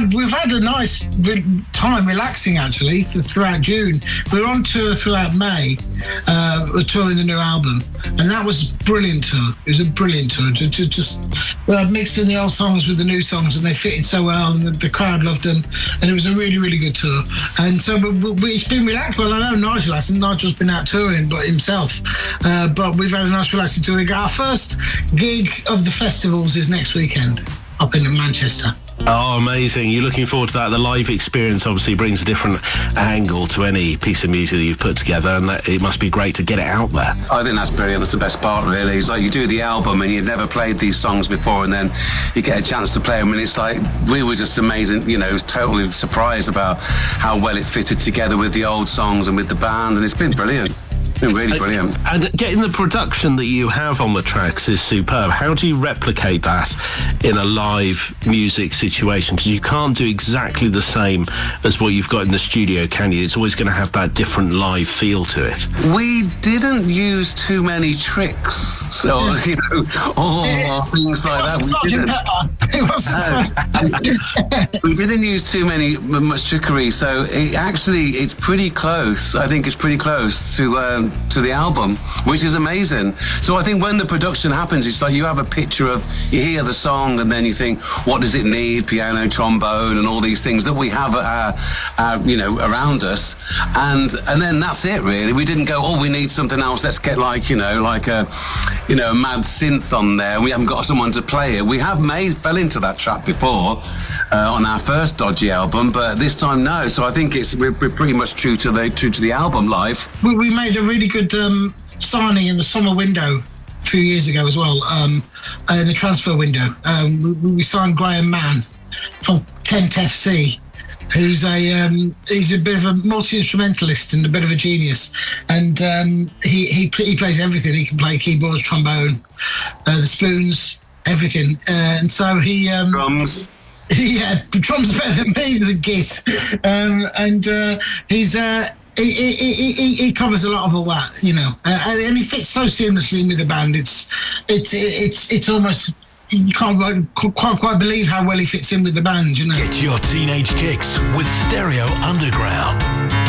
we've had a nice time relaxing actually throughout June. We were on tour throughout May, we're touring the new album, and that was a brilliant tour. It was a brilliant tour. Just mixing the old songs with the new songs, and they fitted so well, and the crowd loved them, and it was a really, really good tour. And so it's been relaxed. Well, I know Nigel's been out touring, but himself, but we've had a nice relaxing tour. We got our first gig of the festivals is next weekend up in Manchester. Oh, amazing. You're looking forward to that. The live experience obviously brings a different angle to any piece of music that you've put together, and it must be great to get it out there. I think that's brilliant. That's the best part, really. It's like you do the album and you've never played these songs before, and then you get a chance to play them, and it's like we were just amazing, totally surprised about how well it fitted together with the old songs and with the band, and it's been brilliant. Been really brilliant. And getting the production that you have on the tracks is superb. How do you replicate that in a live music situation? Because you can't do exactly the same as what you've got in the studio, can you? It's always going to have that different live feel to it. We didn't use too many tricks, so things like that. We didn't use much trickery, so it's pretty close. I think it's pretty close to the album, which is amazing. So I think when the production happens, it's like you have a picture of, you hear the song and then you think, what does it need? Piano, trombone, and all these things that we have around us, and then that's it really. We didn't go, we need something else, let's get like a mad synth on there. We haven't got someone to play it. We have fell into that trap before on our first Dodgy album, but this time no. So I think we're pretty much true to the album live. We made a really good signing in the summer window a few years ago as well, in the transfer window. We signed Graham Mann from Kent FC, who's he's a bit of a multi-instrumentalist and a bit of a genius, and he plays everything. He can play keyboards, trombone, the spoons, everything, and so he drums. Yeah, drums better than me, the git, and he's. He covers a lot of all that, and he fits so seamlessly with the band. It's almost, you can't quite believe how well he fits in with the band. Get your teenage kicks with Stereo Underground.